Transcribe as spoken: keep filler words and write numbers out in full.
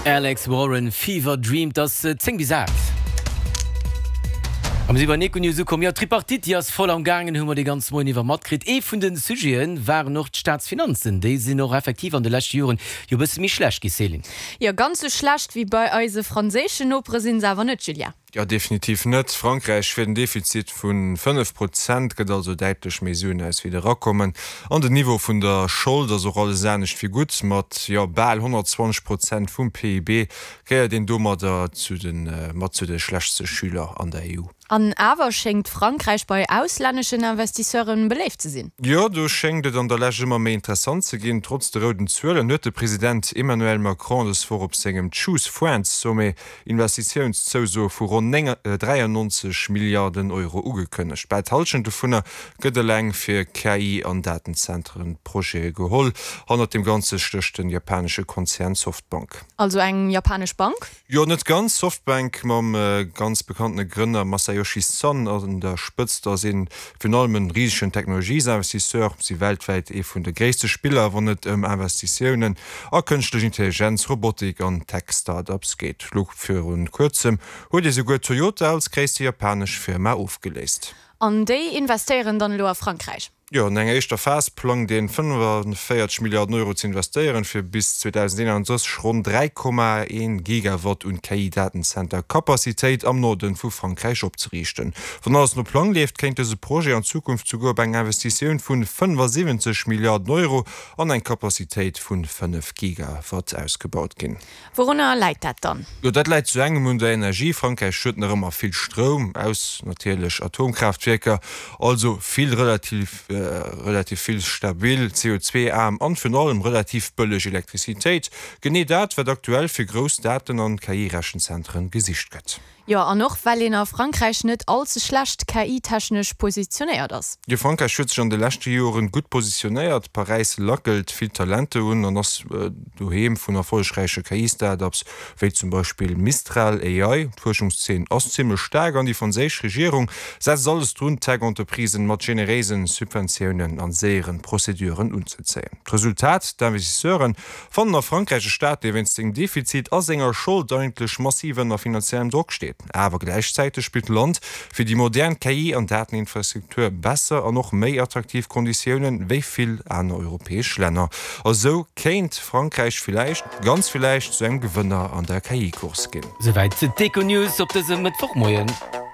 Alex Warren Fever Dream das äh, zing gesagt. Am siwer Neko News kom ja Tripartit as voll am gangen hummer de ganz Moiwwer matkrit. E vun den Sugien waren noch Staatsfinanzen, déi sinn noch effektiv an de lacht Joren Jo bis mi schlecht geselin. Ja ganz so schlecht wie bei eise franzéschen Operesinn sewer net Julia. Ja definitiv net. Frankreich fir den Defizit vun fünf Prozent gët also deitlech Meun als wieder rakommen. An de Niveau vun der Schuld so alle sänecht fir gut mat ja ball hundertzwanzig Prozent vum P I B kreier den Dommer der zu den äh, mat zu de schlechtste Schüler an der E U. An awer schenkt Frankreich bei ausländschen Investisseuren beleeft ze sinn. Ja, du schenktet an der Läge immer méi interessant ze ginn trotz der roten Zle nëtte Präsident Emmanuel Macron des vor op segem Choose France so méi Investitionszoso vu rund dreiundneunzig Milliarden Euro ugekënnecht. Bei Talschente vunner gëtt leng fir K I an Datenzentren Pro geholl han dem ganze stöchten japanische Konzern Softbank. Also eng japanisch Bank? Ja net ganz Softbank mam äh, ganz bekannte Gründer Masayoshi Son an der Spitz da sinn vun allem riesschen Technologieinvestisseur sie weltweit e vun de gréste Spieler wann net um Investitionen a künstliche Intelligenz, Robotik an Tech-Startups geht. Look für un kurzem huet se go Toyota als gréste japanisch Firma aufgelesest. An déi investieren dann lo a Frankreich. Ja, eng eichter Fastplan den fünfundvierzig Milliarden Euro zu investieren fir bis zweitausendeinundzwanzig rund drei Komma eins Gigawatt und K I-Datencenter Kapazitéit am Norden vu Frankreich opzurichten. Von ass no Plan left kennt se Projekt an Zukunft zu go eng Investiioun vun fünfundsiebzig Milliarden Euro an eng Kapazitéit vun fünf Gigawatt ausgebaut gin. Worunner leit dat dann? Ja, dat leit zu engem hun der Energie. Frankreich schütten immer viel Strom aus natürlich Atomkraftwerker, also viel relativ äh, relativ viel stabil C O zwei arm an vun allem relativ bëllech Elektrizitéit. Gene dat wat aktuell fir Großdaten an K I-Rechenzentren gesicht gëtt. Ja an noch weil en a Frankreich net allze schlecht K I-technisch positionéiert ass. Die Frankreich schützt an de letzte Joren gut positioniert. Paris lockelt viel Talente hun an ass äh, du hem vun erfolreiche K I-Startups wie zum Beispiel Mistral A I Forschungszehn Ostzimmel stark an die französische Regierung se alles tun Tech-Unterprisen mat generesen Subventionen an seieren Prozeduren unzuzählen. Resultat der Investisseuren von der frankreichsche Staat wenn den Defizit as enger Schuld deutlich massiven nach finanziellem Druck steht. Aber gleichzeitig spielt Land für die moderne K I und Dateninfrastruktur besser und noch mehr attraktiv Konditionen wie viel an europäische Länder. Also kennt Frankreich vielleicht ganz vielleicht zu einem Gewinner an der K I-Kurs gehen. Soweit Deko News op de mit Formoien.